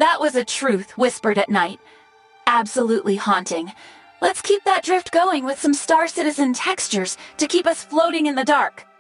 That was a truth whispered at night. Absolutely haunting. Let's keep that drift going with some Star Citizen textures to keep us floating in the dark.